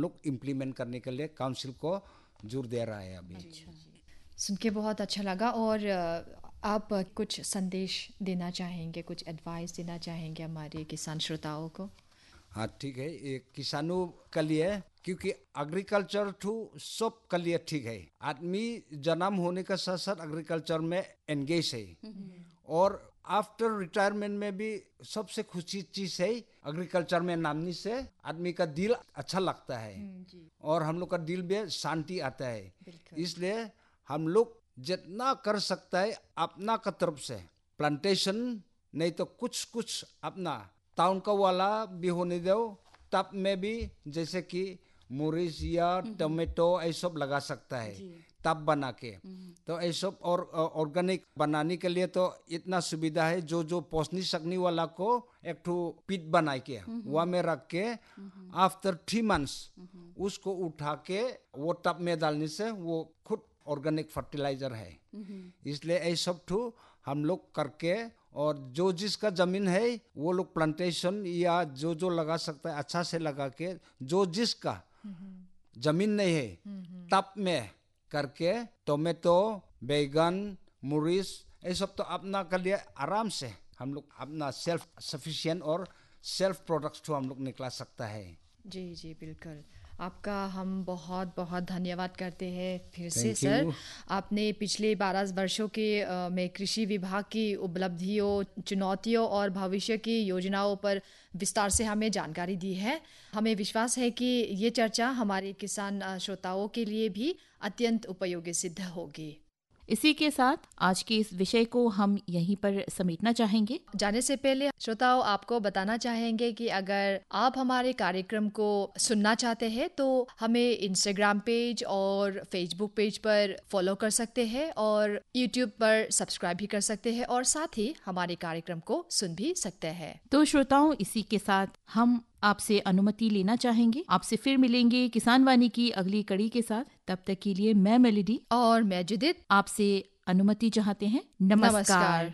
लोग इम्प्लीमेंट करने के लिए काउंसिल को जोर दे रहा है अभी। सुन के बहुत अच्छा लगा। और आप कुछ संदेश देना चाहेंगे, कुछ एडवाइस देना चाहेंगे हमारे किसान श्रोताओं को? हाँ ठीक है, ये किसानों के लिए, क्योंकि एग्रीकल्चर तो सब के लिए ठीक है। आदमी जन्म होने का साथ साथ एग्रीकल्चर में एंगेज है, और आफ्टर रिटायरमेंट में भी सबसे खुशी चीज है एग्रीकल्चर में नामने से आदमी का दिल अच्छा लगता है, और हम लोग का दिल में शांति आता है। इसलिए हम लोग जितना कर सकता है अपना का तरफ से प्लांटेशन, नहीं तो कुछ कुछ अपना टाउन का वाला भी होने दो, तब में भी जैसे कि मरीच या टोमेटो ये सब लगा सकता है तब बना के। तो ये सब और ऑर्गेनिक बनाने के लिए तो इतना सुविधा है, जो जो पहुंचने सकने वाला को एक ठो पिट बना के वहाँ में रख के आफ्टर 3 months उसको उठा के वो टब में डालने से वो खुद ऑर्गेनिक फर्टिलाइजर है। इसलिए ये सब ठो हम लोग करके, और जो जिसका जमीन है वो लोग प्लांटेशन या जो जो लगा सकता है अच्छा से लगा के, जो जिसका जमीन नहीं है टब में करके टोमेटो, बैगन, मरीच ये सब तो अपना के लिए आराम से हम लोग अपना सेल्फ सफिशिएंट और सेल्फ प्रोडक्ट्स तो हम लोग निकला सकता है। जी जी बिल्कुल, आपका हम बहुत बहुत धन्यवाद करते हैं फिर से Thank सर। you. आपने पिछले 12 वर्षों के में कृषि विभाग की उपलब्धियों, चुनौतियों और भविष्य की योजनाओं पर विस्तार से हमें जानकारी दी है। हमें विश्वास है कि ये चर्चा हमारे किसान श्रोताओं के लिए भी अत्यंत उपयोगी सिद्ध होगी। इसी के साथ आज के इस विषय को हम यहीं पर समेटना चाहेंगे। जाने से पहले श्रोताओं आपको बताना चाहेंगे कि अगर आप हमारे कार्यक्रम को सुनना चाहते हैं तो हमें इंस्टाग्राम पेज और फेसबुक पेज पर फॉलो कर सकते हैं, और यूट्यूब पर सब्सक्राइब भी कर सकते हैं, और साथ ही हमारे कार्यक्रम को सुन भी सकते हैं। तो श्रोताओं, इसी के साथ हम आपसे अनुमति लेना चाहेंगे। आपसे फिर मिलेंगे किसान वाणी की अगली कड़ी के साथ। तब तक के लिए मैं मेलेडी और मैं जुदित आपसे अनुमति चाहते हैं। नमस्कार।